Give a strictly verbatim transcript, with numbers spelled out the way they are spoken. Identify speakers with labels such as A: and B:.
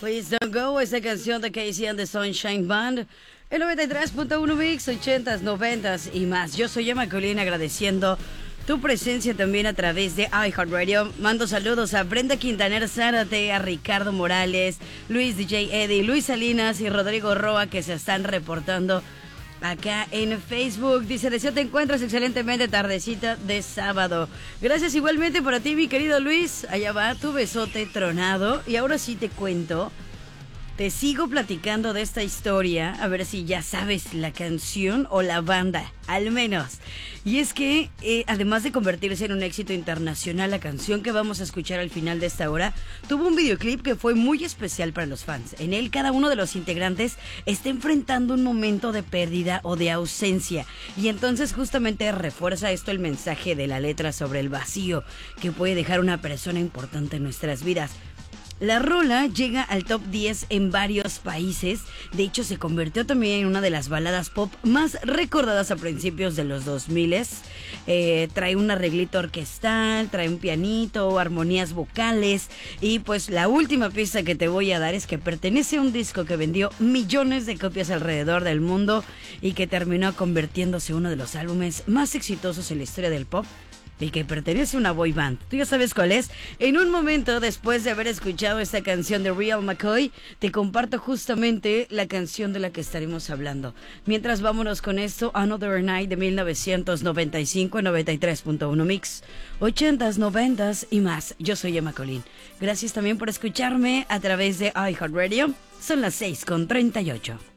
A: Please Don't Go, esa canción de Casey and the Sunshine Band. El noventa y tres punto uno Mix, ochentas, noventas y más. Yo soy Emma Colín, agradeciendo tu presencia también a través de iHeartRadio. Mando saludos a Brenda Quintaner Zárate, a Ricardo Morales, Luis D J Eddie, Luis Salinas y Rodrigo Roa, que se están reportando acá en Facebook. Dice, deseo te encuentras excelentemente, tardecita de sábado. Gracias igualmente para ti, mi querido Luis. Allá va tu besote tronado. Y ahora sí te cuento, te sigo platicando de esta historia, a ver si ya sabes la canción o la banda, al menos. Y es que, eh, además de convertirse en un éxito internacional, la canción que vamos a escuchar al final de esta hora tuvo un videoclip que fue muy especial para los fans. En él, cada uno de los integrantes está enfrentando un momento de pérdida o de ausencia. Y entonces justamente refuerza esto el mensaje de la letra sobre el vacío que puede dejar una persona importante en nuestras vidas. La rola llega al top diez en varios países. De hecho, se convirtió también en una de las baladas pop más recordadas a principios de los dos mil. Eh, trae un arreglito orquestal, trae un pianito, armonías vocales. Y pues la última pista que te voy a dar es que pertenece a un disco que vendió millones de copias alrededor del mundo y que terminó convirtiéndose en uno de los álbumes más exitosos en la historia del pop, y que pertenece a una boy band. ¿Tú ya sabes cuál es? En un momento, después de haber escuchado esta canción de Real McCoy, te comparto justamente la canción de la que estaremos hablando. Mientras, vámonos con esto, Another Night de mil novecientos noventa y cinco, noventa y tres punto uno Mix, ochentas, noventas y más. Yo soy Emma Colín. Gracias también por escucharme a través de iHeartRadio. Son las seis con treinta y ocho.